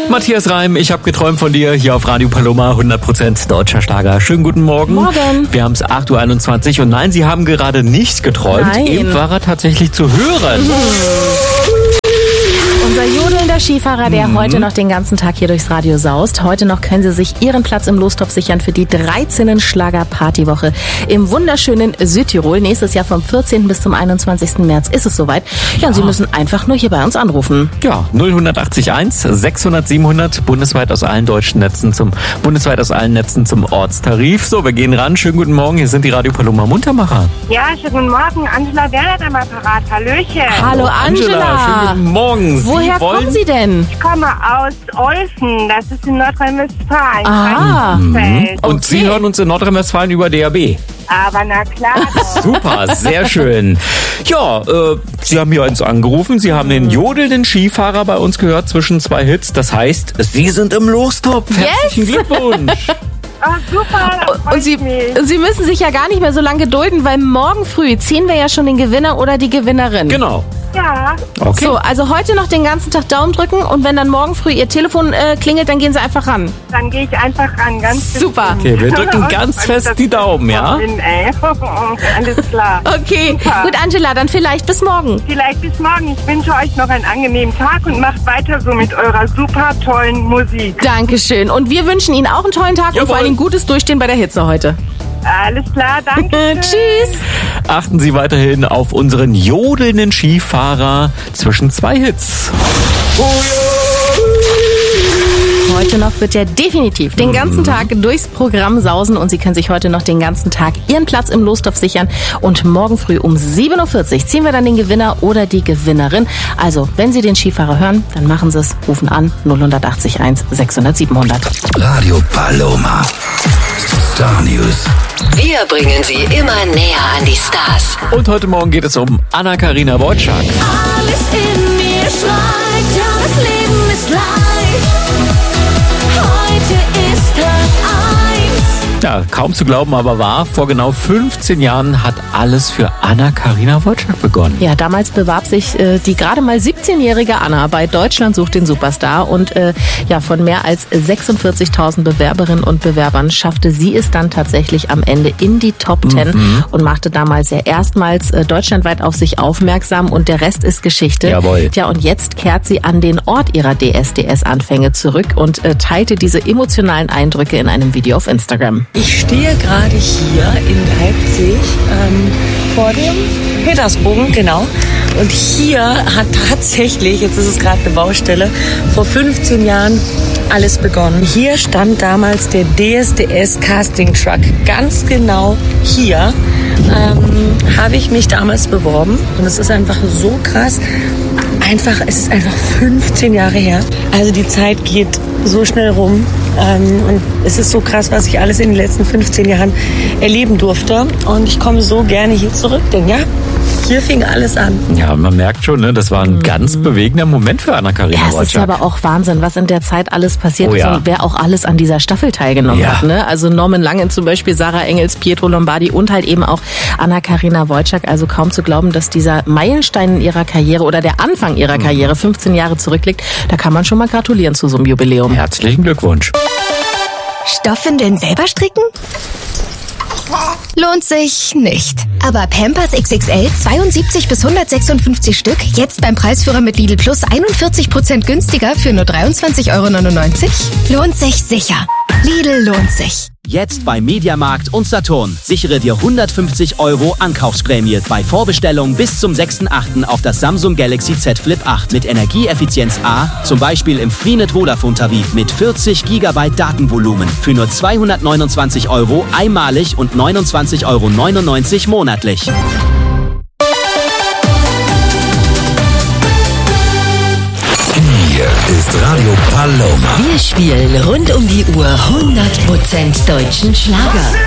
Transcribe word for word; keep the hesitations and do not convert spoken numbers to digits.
Matthias Reim, ich habe geträumt von dir hier auf Radio Paloma, hundert Prozent deutscher Schlager. Schönen guten Morgen. Morgen. Wir haben es acht Uhr einundzwanzig und nein, Sie haben gerade nicht geträumt. Nein. Eben war er tatsächlich zu hören. Mhm. Unser jodelnder Skifahrer, der mhm. heute noch den ganzen Tag hier durchs Radio saust. Heute noch können Sie sich Ihren Platz im Lostopf sichern für die dreizehnte Schlager-Partywoche im wunderschönen Südtirol. Nächstes Jahr vom vierzehnten bis zum einundzwanzigsten März ist es soweit. Ja, und Sie müssen einfach nur hier bei uns anrufen. Ja, null acht eins sechshundert siebenhundert, bundesweit aus allen deutschen Netzen zum, bundesweit aus allen Netzen zum Ortstarif. So, wir gehen ran. Schönen guten Morgen, hier sind die Radio Paloma Muntermacher. Ja, schönen guten Morgen. Angela Werner am Apparat. Hallöchen. Hallo Angela. Schönen guten Morgen. Sie Woher wollen... kommen Sie denn? Ich komme aus Olfen, das ist in Nordrhein-Westfalen. Ah. Mhm. Und Okay. Sie hören uns in Nordrhein-Westfalen über D A B. Aber na klar. Super, sehr schön. Ja, äh, Sie haben hier uns angerufen. Sie haben den jodelnden Skifahrer bei uns gehört zwischen zwei Hits. Das heißt, Sie sind im Lostopf. Herzlichen Glückwunsch. Oh, super, da freu Und ich Sie, mich. Sie müssen sich ja gar nicht mehr so lange gedulden, weil morgen früh ziehen wir ja schon den Gewinner oder die Gewinnerin. Genau. Ja, Okay. So, also heute noch den ganzen Tag Daumen drücken und wenn dann morgen früh Ihr Telefon äh, klingelt, dann gehen Sie einfach ran. dann gehe ich einfach ran, ganz Super. bestimmt. Okay, wir drücken Und ganz weil fest das die Daumen, ja? Bin, ey. Alles klar. Okay, Super. gut Angela, dann vielleicht bis morgen. Vielleicht bis morgen. Ich wünsche euch noch einen angenehmen Tag und macht weiter so mit eurer super tollen Musik. Dankeschön. Und wir wünschen Ihnen auch einen tollen Tag und Jawohl. vor allem gutes Durchstehen bei der Hitze heute. Alles klar, danke. Tschüss. Achten Sie weiterhin auf unseren jodelnden Skifahrer zwischen zwei Hits. Heute noch wird er definitiv den ganzen Tag durchs Programm sausen und Sie können sich heute noch den ganzen Tag Ihren Platz im Lostopf sichern. Und morgen früh um sieben Uhr vierzig ziehen wir dann den Gewinner oder die Gewinnerin. Also, wenn Sie den Skifahrer hören, dann machen Sie es, rufen an null acht eins sechshundert siebenhundert. Radio Paloma. Star News. Wir bringen Sie immer näher an die Stars. Und heute Morgen geht es um Anna-Karina Wojcik. Alles in mir schreit, ja, das Leben ist leicht. Heute ist Tag eins. Ja, kaum zu glauben, aber wahr. Vor genau fünfzehn Jahren hat alles für Anna-Karina Wojcik begonnen. Ja, damals bewarb sich äh, die gerade mal siebzehnjährige Anna bei Deutschland sucht den Superstar und äh, ja, von mehr als sechsundvierzigtausend Bewerberinnen und Bewerbern schaffte sie es dann tatsächlich am Ende in die Top Ten Mhm. und machte damals ja erstmals äh, deutschlandweit auf sich aufmerksam und der Rest ist Geschichte. Jawohl. Ja, und jetzt kehrt sie an den Ort ihrer D S D S-Anfänge zurück und äh, teilte diese emotionalen Eindrücke in einem Video auf Instagram. Ich stehe gerade hier in Leipzig ähm, vor dem Petersbogen, genau. Und hier hat tatsächlich, jetzt ist es gerade eine Baustelle, vor fünfzehn Jahren alles begonnen. Hier stand damals der D S D S Casting Truck. Ganz genau hier ähm, habe ich mich damals beworben. Und es ist einfach so krass. Einfach, es ist einfach fünfzehn Jahre her. Also die Zeit geht so schnell rum. Ähm, und es ist so krass, was ich alles in den letzten fünfzehn Jahren erleben durfte. Und ich komme so gerne hier zurück, denn ja, hier fing alles an. Ja, man merkt schon, ne, das war ein ganz bewegender Moment für Anna-Karina Ja, es ist Wojcik. ja aber auch Wahnsinn, was in der Zeit alles passiert Oh ist ja. und wer auch alles an dieser Staffel teilgenommen Ja. hat. Ne? Also Norman Langen zum Beispiel, Sarah Engels, Pietro Lombardi und halt eben auch Anna-Karina Wojcik. Also kaum zu glauben, dass dieser Meilenstein in ihrer Karriere oder der Anfang ihrer Karriere fünfzehn Jahre zurückliegt. Da kann man schon mal gratulieren zu so einem Jubiläum. Herzlichen Glückwunsch. Stoffwindeln selber stricken? Lohnt sich nicht. Aber Pampers X X L zweiundsiebzig bis hundertsechsundfünfzig Stück, jetzt beim Preisführer mit Lidl Plus einundvierzig Prozent günstiger für nur dreiundzwanzig Euro neunundneunzig? Lohnt sich sicher. Lidl lohnt sich. Jetzt bei Mediamarkt und Saturn. Sichere dir hundertfünfzig Euro Ankaufsprämie bei Vorbestellung bis zum sechsten achten auf das Samsung Galaxy Z Flip acht mit Energieeffizienz A, zum Beispiel im Freenet Vodafone Tarif mit vierzig Gigabyte Datenvolumen für nur zweihundertneunundzwanzig Euro einmalig und neunundzwanzig Euro neunundneunzig monatlich. Hier ist Radio Paloma. Wir spielen rund um die Uhr hundert Prozent deutschen Schlager.